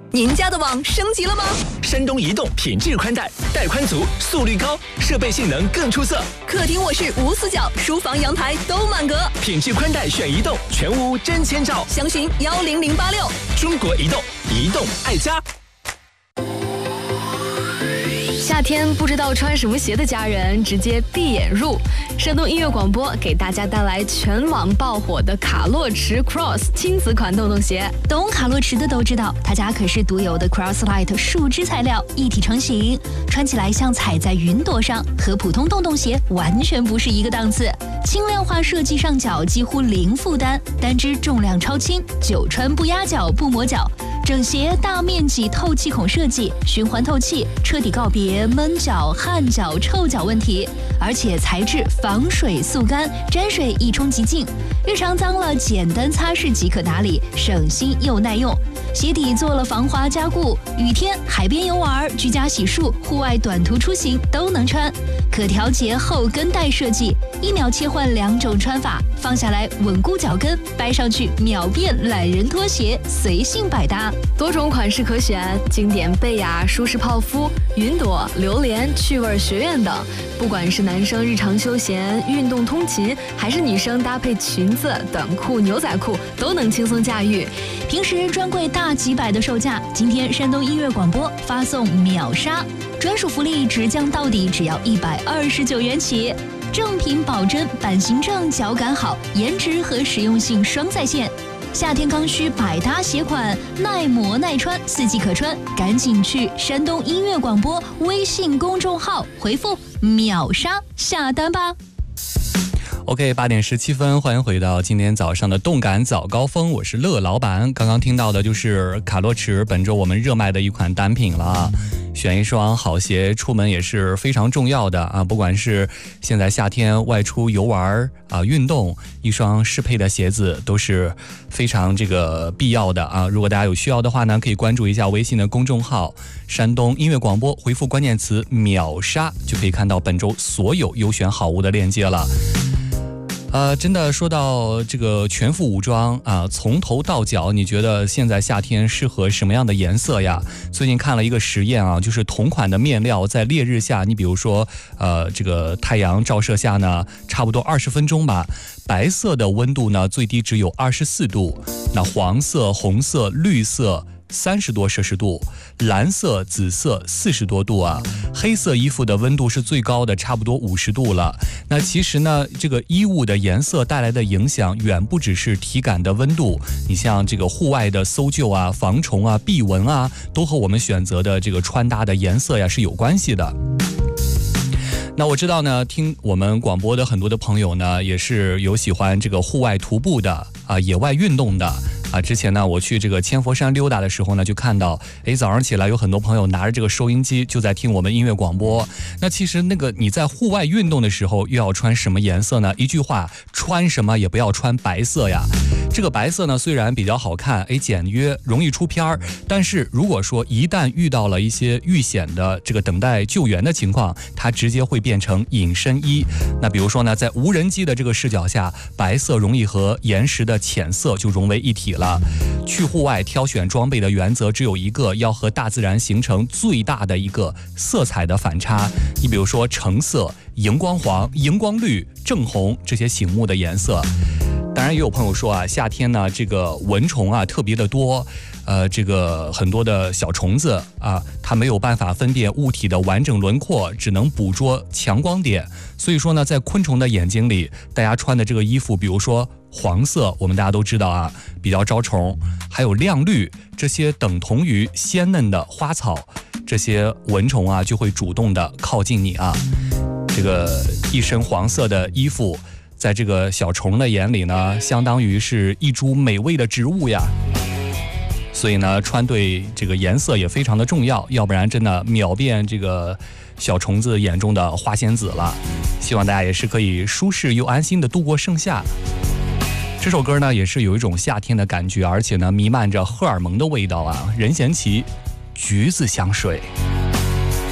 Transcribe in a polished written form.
您家的网升级了吗？ 山东移动品质宽带，带宽足，速率高，设备性能更出色。 客厅卧室无死角，书房阳台都满格。 品质宽带选移动，全屋真千兆。 详询10086。 中国移动，移动爱家。 夏天不知道穿什么鞋的家人，直接闭眼入。山东音乐广播给大家带来全网爆火的卡洛驰 Cross 亲子款洞洞鞋。 懂卡洛驰的都知道，他家可是独有的 Crosslight 树脂材料，一体成型，穿起来像踩在云朵上，和普通洞洞鞋完全不是一个档次。轻量化设计上脚几乎零负担，单只重量超轻，久穿不压脚不磨脚。整鞋大面积透气孔设计，循环透气，彻底告别闷脚、汗脚、臭脚问题，而且材质防水速干，沾水一冲即净，日常脏了简单擦拭即可打理，省心又耐用。鞋底做了防滑加固，雨天、海边游玩、居家洗漱、户外短途出行都能穿。可调节后跟带设计，1秒切换2种穿法，放下来稳固脚跟，掰上去秒变懒人拖鞋，随性百搭。 多种款式可选，经典贝雅、舒适泡芙、云朵、榴莲、趣味学院等。不管是男生日常休闲、运动通勤，还是女生搭配裙子、短裤、牛仔裤，都能轻松驾驭。 平时专柜大几百的售价，今天山东音乐广播发送秒杀，专属福利直降到底，只要129元起。正品保真，版型正，脚感好，颜值和实用性双在线。夏天刚需百搭鞋款，耐磨耐穿，4季可穿，赶紧去山东音乐广播微信公众号回复秒杀下单吧。 OK， 8点17分，欢迎回到今天早上的动感早高峰，我是乐老板。刚刚听到的就是卡洛驰本周我们热卖的一款单品了。选一双好鞋出门也是非常重要的啊！不管是现在夏天外出游玩啊、运动，一双适配的鞋子都是非常必要的啊！如果大家有需要的话呢，可以关注一下微信的公众号“山东音乐广播”，回复关键词“秒杀”就可以看到本周所有优选好物的链接了。真的说到这个全副武装啊，从头到脚，你觉得现在夏天适合什么样的颜色呀？最近看了一个实验啊，就是同款的面料在烈日下，你比如说这个太阳照射下呢，差不多20分钟吧，白色的温度呢最低只有24度，那黄色、红色、绿色30多摄氏度，蓝色、紫色40多度啊，黑色衣服的温度是最高的，差不多50度了。那其实呢，这个衣物的颜色带来的影响远不只是体感的温度，你像这个户外的搜救啊、防虫啊、避蚊啊，都和我们选择的这个穿搭的颜色呀是有关系的。那我知道呢，听我们广播的很多的朋友呢，也是有喜欢这个户外徒步的啊，野外运动的啊。之前呢，我去这个千佛山溜达的时候呢，就看到，早上起来有很多朋友拿着这个收音机就在听我们音乐广播。那其实你在户外运动的时候，又要穿什么颜色呢？一句话，穿什么也不要穿白色呀。这个白色呢，虽然比较好看，简约，容易出片儿，但是如果说一旦遇到了一些遇险的这个等待救援的情况，它直接会变成隐身衣。那比如说呢，在无人机的这个视角下，白色容易和岩石的浅色就融为一体了。去户外挑选装备的原则只有一个，要和大自然形成最大的一个色彩的反差。你比如说橙色、荧光黄、荧光绿、正红这些醒目的颜色。当然也有朋友说啊，夏天呢这个蚊虫啊特别的多，这个很多的小虫子啊，它没有办法分辨物体的完整轮廓，只能捕捉强光点。所以说呢，在昆虫的眼睛里，大家穿的这个衣服，比如说黄色，我们大家都知道啊，比较招虫，还有亮绿，这些等同于鲜嫩的花草，这些蚊虫啊就会主动的靠近你啊。这个一身黄色的衣服，在这个小虫的眼里呢，相当于是一株美味的植物呀。所以呢，穿对这个颜色也非常的重要，要不然真的秒变这个小虫子眼中的花仙子了。希望大家也是可以舒适又安心的度过盛夏。这首歌呢，也是有一种夏天的感觉，而且呢，弥漫着荷尔蒙的味道啊。任贤齐，橘子香水。